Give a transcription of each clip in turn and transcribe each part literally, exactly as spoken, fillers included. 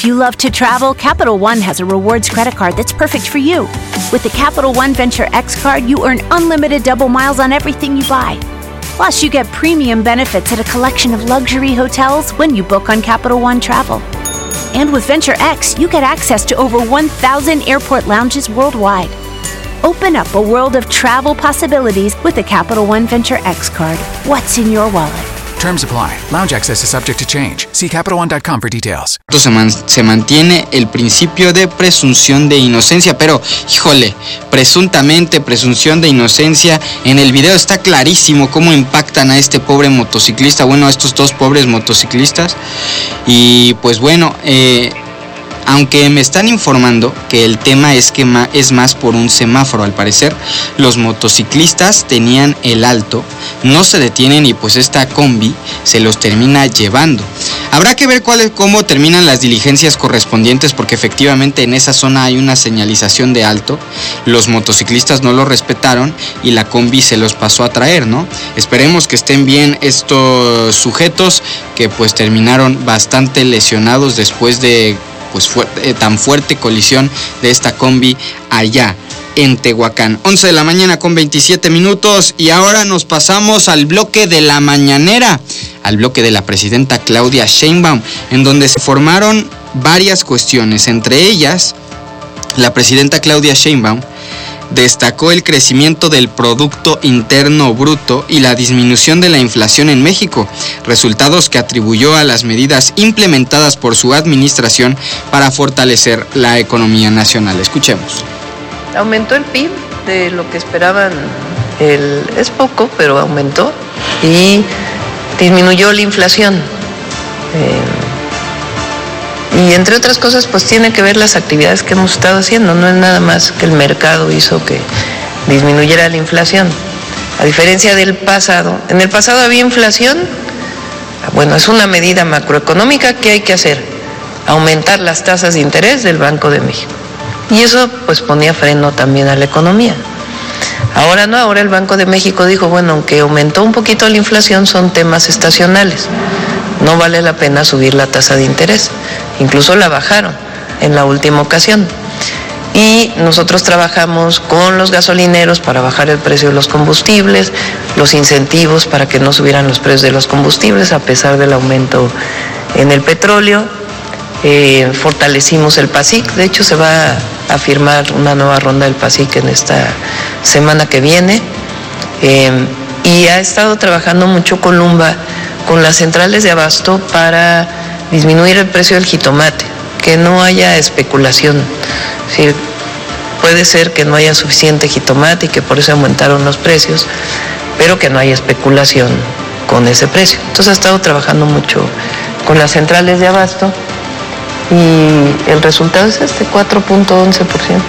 If you love to travel, Capital One has a rewards credit card that's perfect for you. With the Capital One Venture X card, you earn unlimited double miles on everything you buy. Plus, you get premium benefits at a collection of luxury hotels when you book on Capital One Travel. And with Venture X, you get access to over one thousand airport lounges worldwide. Open up a world of travel possibilities with the Capital One Venture X card. What's in your wallet? Terms apply. Lounge access is subject to change. See Capital One dot com for details. Se, man, se mantiene el principio de presunción de inocencia, pero, híjole, presuntamente presunción de inocencia. En el video está clarísimo cómo impactan a este pobre motociclista, bueno, a estos dos pobres motociclistas. Y pues bueno, eh... aunque me están informando que el tema es que ma- es más por un semáforo, al parecer los motociclistas tenían el alto, no se detienen y pues esta combi se los termina llevando. Habrá que ver cuál es, cómo terminan las diligencias correspondientes, porque efectivamente en esa zona hay una señalización de alto, los motociclistas no lo respetaron y la combi se los pasó a traer, ¿no? Esperemos que estén bien estos sujetos que pues terminaron bastante lesionados después de pues fuerte, tan fuerte colisión de esta combi allá en Tehuacán. once de la mañana con veintisiete minutos y ahora nos pasamos al bloque de la mañanera, al bloque de la presidenta Claudia Sheinbaum, en donde se formaron varias cuestiones. Entre ellas, la presidenta Claudia Sheinbaum destacó el crecimiento del Producto Interno Bruto y la disminución de la inflación en México, resultados que atribuyó a las medidas implementadas por su administración para fortalecer la economía nacional. Escuchemos. Aumentó el P I B de lo que esperaban, el, es poco, pero aumentó, y disminuyó la inflación. Eh, Y entre otras cosas, pues tiene que ver las actividades que hemos estado haciendo. No es nada más que el mercado hizo que disminuyera la inflación. A diferencia del pasado, en el pasado había inflación, bueno, es una medida macroeconómica que hay que hacer, aumentar las tasas de interés del Banco de México. Y eso pues ponía freno también a la economía. Ahora no, ahora el Banco de México dijo, bueno, aunque aumentó un poquito la inflación, son temas estacionales. No vale la pena subir la tasa de interés. Incluso la bajaron en la última ocasión. Y nosotros trabajamos con los gasolineros para bajar el precio de los combustibles, los incentivos para que no subieran los precios de los combustibles a pesar del aumento en el petróleo. Eh, fortalecimos el PASIC, de hecho se va a firmar una nueva ronda del PASIC en esta semana que viene. Eh, y ha estado trabajando mucho Columba con las centrales de abasto para disminuir el precio del jitomate, que no haya especulación. Es decir, puede ser que no haya suficiente jitomate y que por eso aumentaron los precios, pero que no haya especulación con ese precio. Entonces ha estado trabajando mucho con las centrales de abasto y el resultado es este cuatro punto once por ciento.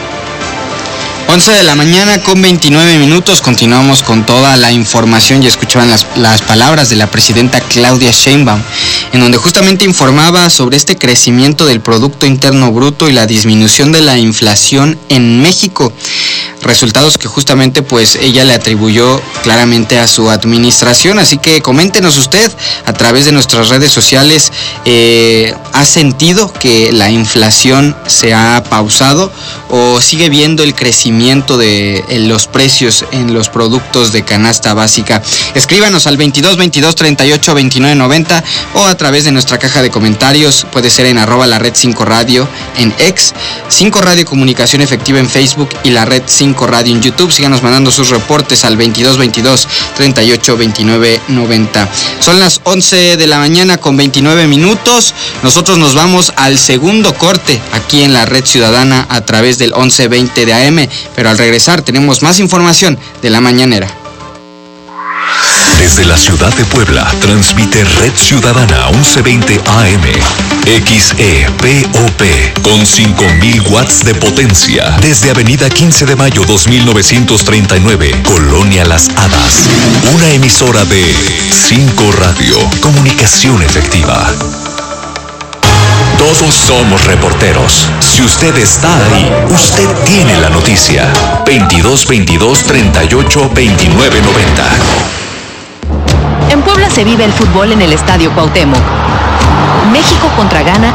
once de la mañana con veintinueve minutos, continuamos con toda la información y escuchaban las, las palabras de la presidenta Claudia Sheinbaum, en donde justamente informaba sobre este crecimiento del Producto Interno Bruto y la disminución de la inflación en México, resultados que justamente pues ella le atribuyó claramente a su administración. Así que coméntenos usted a través de nuestras redes sociales, eh, ¿ha sentido que la inflación se ha pausado o sigue viendo el crecimiento de los precios en los productos de canasta básica? Escríbanos al veintidós veintidós treinta y ocho veintinueve noventa o a través de nuestra caja de comentarios, puede ser en arroba la red cinco radio en X, cinco Radio Comunicación Efectiva en Facebook y la red cinco Radio en YouTube. Síganos mandando sus reportes al veintidós veintidós treinta y ocho veintinueve noventa. Son las once de la mañana con veintinueve minutos. Nosotros nos vamos al segundo corte aquí en la Red Ciudadana a través del once veinte de A M, pero al regresar tenemos más información de la mañanera. Desde la ciudad de Puebla, transmite Red Ciudadana once veinte A M, X E P O P, con cinco mil watts de potencia, desde Avenida quince de mayo dos mil novecientos treinta y nueve, Colonia Las Hadas, una emisora de cinco Radio, comunicación efectiva. Todos somos reporteros. Si usted está ahí, usted tiene la noticia. veintidós veintidós treinta y ocho veintinueve noventa. En Puebla se vive el fútbol en el Estadio Cuauhtémoc. México contra Ghana